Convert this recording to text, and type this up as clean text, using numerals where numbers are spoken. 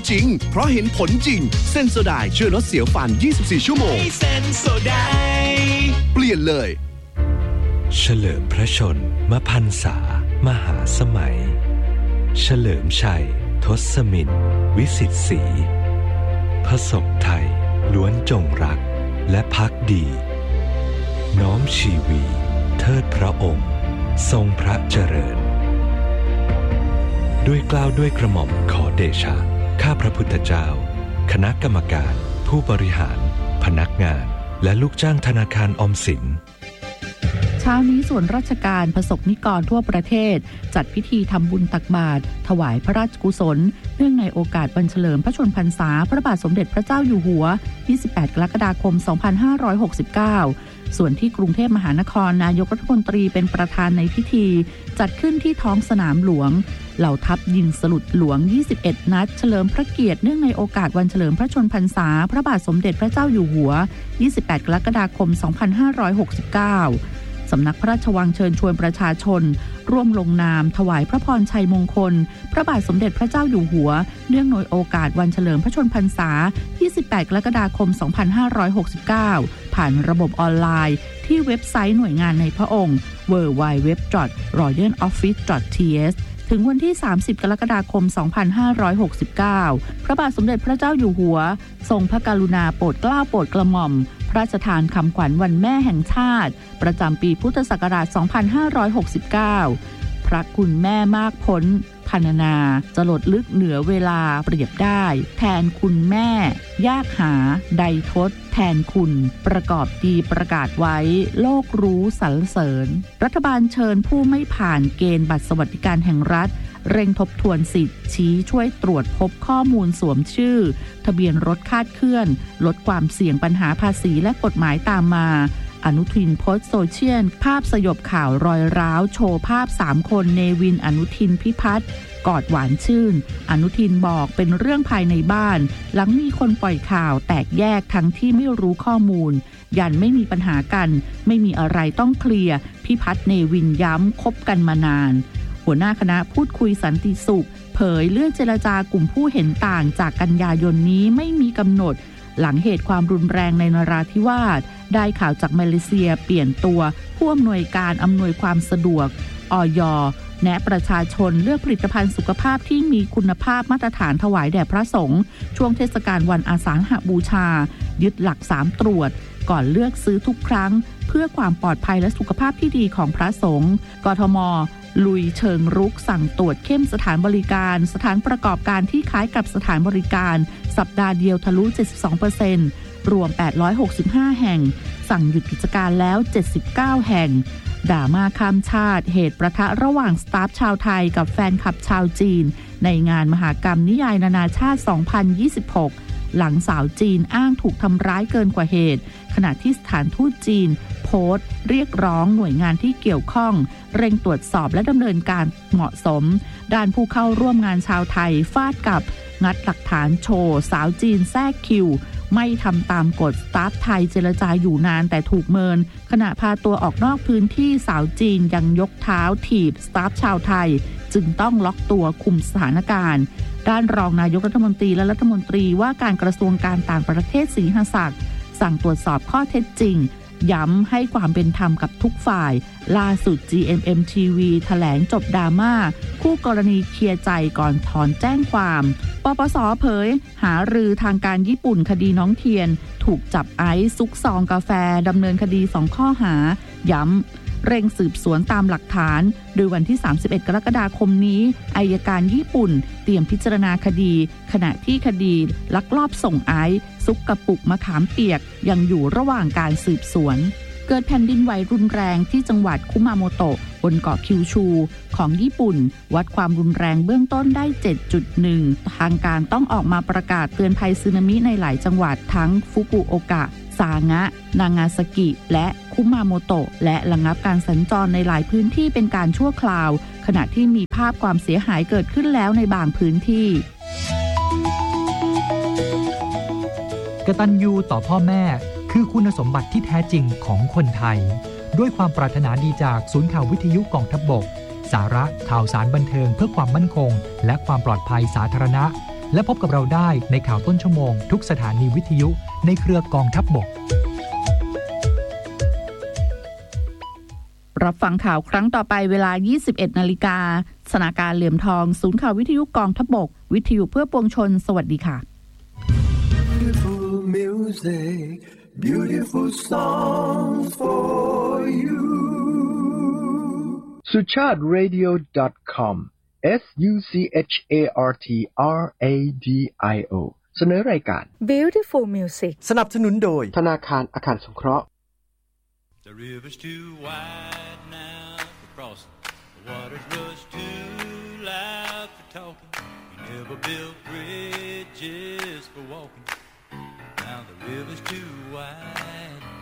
จริงเพราะเห็นผลจริงเซนโซไดช่วยลดเสียวฟัน24ชั่วโมงเซนโซไดเปลี่ยนเลยเฉลิมพระชนมพรรษามหาสมัยเฉลิมชัยทศมินวิสิทธิศรีพระศกไทยล้วนจงรักและภักดีน้อมชีวีเทิดพระองค์ทรงพระเจริญด้วยเกล้าด้วยกระหม่อมขอเดชะข้าพระพุทธเจ้าคณะกรรมการผู้บริหารพนักงานและลูกจ้างธนาคารออมสินเช้านี้ส่วนราชการประสบนิกรทั่วประเทศจัดพิธีทำบุญตักบาตรถวายพระราชกุศลเนื่องในโอกาสวันเฉลิมพระชนมพรรษาพระบาทสมเด็จพระเจ้าอยู่หัว28กรกฎาคม2569ส่วนที่กรุงเทพมหานครนายกรัฐมนตรีเป็นประธานในพิธีจัดขึ้นที่ท้องสนามหลวงเหล่าทัพยิงสลุดหลวง21นัดเฉลิมพระเกียรติเนื่องในโอกาสวันเฉลิมพระชนมพรรษาพระบาทสมเด็จพระเจ้าอยู่หัว28กรกฎาคม2569สำนักพระราชวังเชิญชวนประชาชนร่วมลงนามถวายพระพรชัยมงคลพระบาทสมเด็จพระเจ้าอยู่หัวเนื่องในโอกาสวันเฉลิมพระชนมพรรษา28กรกฎาคม2569ผ่านระบบออนไลน์ที่เว็บไซต์หน่วยงานในพระองค์ www.royaloffice.th ถึงวันที่30กรกฎาคม2569พระบาทสมเด็จพระเจ้าอยู่หัวทรงพระกรุณาโปรดเกล้าโปรดกระหม่อมพระราชทานคำขวัญวันแม่แห่งชาติประจำปีพุทธศักราช2569พระคุณแม่มากพ้นพรรณนาจรดลึกเหนือเวลาเปรียบได้แทนคุณแม่ยากหาใดทดแทนคุณประกอบดีประกาศไว้โลกรู้สรรเสริญรัฐบาลเชิญผู้ไม่ผ่านเกณฑ์บัตรสวัสดิการแห่งรัฐเร่งทบทวนสิทธิ์ชี้ช่วยตรวจพบข้อมูลสวมชื่อทะเบียนรถคาดเคลื่อนลดความเสี่ยงปัญหาภาษีและกฎหมายตามมาอนุทินโพสต์โซเชียลภาพสยบข่าวรอยร้าวโชว์ภาพ3คนเนวินอนุทินพิพัฒน์กอดหวานชื่นอนุทินบอกเป็นเรื่องภายในบ้านหลังมีคนปล่อยข่าวแตกแยกทั้งที่ไม่รู้ข้อมูลยันไม่มีปัญหากันไม่มีอะไรต้องเคลียร์พิพัฒน์เนวินย้ำคบกันมานานหัวหน้าคณะพูดคุยสันติสุขเผยเลื่อนเจรจากลุ่มผู้เห็นต่างจากกันยายนนี้ไม่มีกำหนดหลังเหตุความรุนแรงในนราธิวาสได้ข่าวจากมาเลเซียเปลี่ยนตัวผู้อำนวยการอำนวยความสะดวกอย.แนะประชาชนเลือกผลิตภัณฑ์สุขภาพที่มีคุณภาพมาตรฐานถวายแด่พระสงฆ์ช่วงเทศกาลวันอาสาฬหบูชายึดหลัก3ตรวจก่อนเลือกซื้อทุกครั้งเพื่อความปลอดภัยและสุขภาพที่ดีของพระสงฆ์กทม.ลุยเชิงรุกสั่งตรวจเข้มสถานบริการสถานประกอบการที่คล้ายกับสถานบริการสัปดาห์เดียวทะลุ 72% รวม865แห่งสั่งหยุดกิจการแล้ว79แห่งดราม่าข้ามชาติเหตุประทะระหว่างสตาฟชาวไทยกับแฟนคลับชาวจีนในงานมหกรรมนิยายนานาชาติ2026หลังสาวจีนอ้างถูกทำร้ายเกินกว่าเหตุขณะที่สถานทูตจีนโพสต์เรียกร้องหน่วยงานที่เกี่ยวข้องเร่งตรวจสอบและดำเนินการเหมาะสมด้านผู้เข้าร่วมงานชาวไทยฟาดกับงัดหลักฐานโชว์สาวจีนแทรกคิวไม่ทำตามกฎสตาฟไทยเจรจาอยู่นานแต่ถูกเมินขณะพาตัวออกนอกพื้นที่สาวจีนยังยกเท้าถีบสตาฟชาวไทยจึงต้องล็อกตัวคุมสถานการณ์ด้านรองนายกรัฐมนตรีและรัฐมนตรีว่าการกระทรวงการต่างประเทศศรีหศักดิ์สั่งตรวจสอบข้อเท็จจริงย้ำให้ความเป็นธรรมกับทุกฝ่ายล่าสุด GMM TV แถลงจบดราม่าคู่กรณีเคลียร์ใจก่อนถอนแจ้งความปปส.เผยหารือทางการญี่ปุ่นคดีน้องเทียนถูกจับไอซ์ซุกซองกาแฟดำเนินคดี2ข้อหาย้ำเร่งสืบสวนตามหลักฐานโดยวันที่31กรกฎาคมนี้อัยการญี่ปุ่นเตรียมพิจารณาคดีขณะที่คดีลักลอบส่งไอซ์ซุกกระปุกมะขามเปียกยังอยู่ระหว่างการสืบสวนเกิดแผ่นดินไหวรุนแรงที่จังหวัดคุมาโมโตะบนเกาะคิวชูของญี่ปุ่นวัดความรุนแรงเบื้องต้นได้ 7.1 ทางการต้องออกมาประกาศเตือนภัยสึนามิในหลายจังหวัดทั้งฟุกุโอกะซางะนางาซากิและคุมาโมโตะและระงับการสัญจรในหลายพื้นที่เป็นการชั่วคราวขณะที่มีภาพความเสียหายเกิดขึ้นแล้วในบางพื้นที่กตัญญูต่อพ่อแม่คือคุณสมบัติที่แท้จริงของคนไทยด้วยความปรารถนาดีจากศูนย์ข่าววิทยุกองทัพบกสาระข่าวสารบันเทิงเพื่อความมั่นคงและความปลอดภัยสาธารณะและพบกับเราได้ในข่าวต้นชั่วโมงทุกสถานีวิทยุในเครือกองทัพบกรับฟังข่าวครั้งต่อไปเวลา 21 นาฬิกาสถานการณ์เหลี่ยมทองศูนย์ข่าววิทยุกองทัพบกวิทยุเพื่อปวงชนสวัสดีค่ะ Beautiful music, beautiful songs for you. suchard.radio.com SUCHARTRADIO เสนอรายการ Beautiful Music สนับสนุนโดยธนาคารอาคารสงเคราะห์ The river's too wide now for crossing. The water's much too loud for talking. You never built bridges for walking. Now the river's too wide.